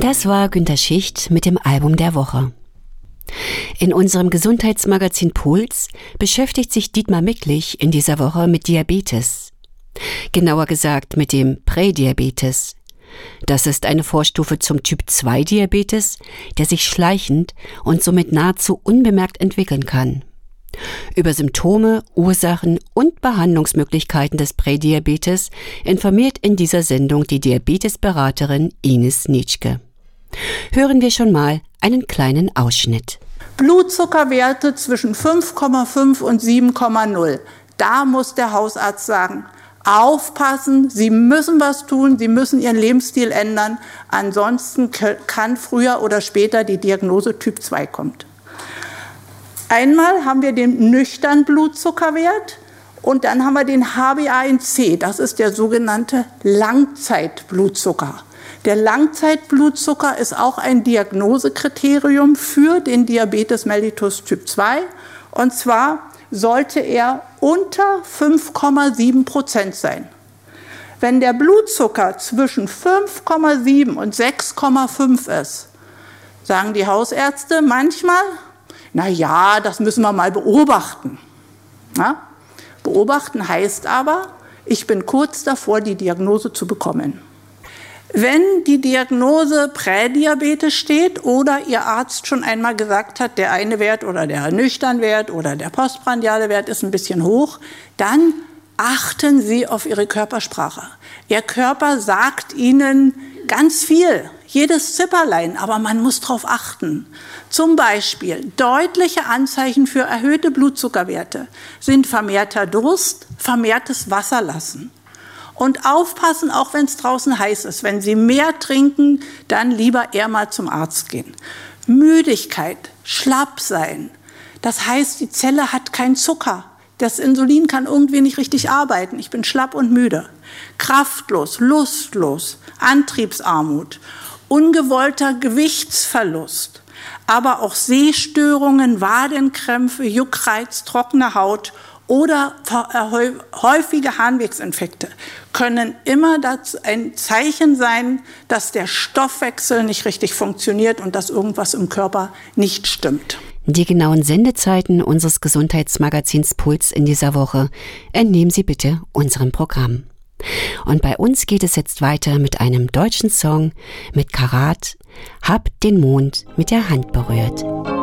Das war Günter Schicht mit dem Album der Woche. In unserem Gesundheitsmagazin Puls beschäftigt sich Dietmar Micklich in dieser Woche mit Diabetes. Genauer gesagt mit dem Prädiabetes. Das ist eine Vorstufe zum Typ-2-Diabetes, der sich schleichend und somit nahezu unbemerkt entwickeln kann. Über Symptome, Ursachen und Behandlungsmöglichkeiten des Prädiabetes informiert in dieser Sendung die Diabetesberaterin Ines Nitschke. Hören wir schon mal einen kleinen Ausschnitt. Blutzuckerwerte zwischen 5,5 und 7,0. Da muss der Hausarzt sagen, aufpassen, Sie müssen was tun, Sie müssen Ihren Lebensstil ändern, ansonsten kann früher oder später die Diagnose Typ 2 kommen. Einmal haben wir den nüchternen Blutzuckerwert und dann haben wir den HbA1c, das ist der sogenannte Langzeitblutzucker. Der Langzeitblutzucker ist auch ein Diagnosekriterium für den Diabetes mellitus Typ 2 und zwar sollte er unter 5,7% sein. Wenn der Blutzucker zwischen 5,7 und 6,5 ist, sagen die Hausärzte manchmal, na ja, das müssen wir mal beobachten. Ja? Beobachten heißt aber, ich bin kurz davor, die Diagnose zu bekommen. Wenn die Diagnose Prädiabetes steht oder Ihr Arzt schon einmal gesagt hat, der eine Wert oder der Nüchternwert oder der postprandiale Wert ist ein bisschen hoch, dann achten Sie auf Ihre Körpersprache. Ihr Körper sagt Ihnen ganz viel, jedes Zipperlein, aber man muss darauf achten. Zum Beispiel deutliche Anzeichen für erhöhte Blutzuckerwerte sind vermehrter Durst, vermehrtes Wasserlassen. Und aufpassen, auch wenn es draußen heiß ist. Wenn Sie mehr trinken, dann lieber eher mal zum Arzt gehen. Müdigkeit, schlapp sein. Das heißt, die Zelle hat keinen Zucker. Das Insulin kann irgendwie nicht richtig arbeiten. Ich bin schlapp und müde. Kraftlos, lustlos, Antriebsarmut, ungewollter Gewichtsverlust, aber auch Sehstörungen, Wadenkrämpfe, Juckreiz, trockene Haut oder häufige Harnwegsinfekte können immer ein Zeichen sein, dass der Stoffwechsel nicht richtig funktioniert und dass irgendwas im Körper nicht stimmt. Die genauen Sendezeiten unseres Gesundheitsmagazins Puls in dieser Woche entnehmen Sie bitte unserem Programm. Und bei uns geht es jetzt weiter mit einem deutschen Song mit Karat, Hab den Mond mit der Hand berührt.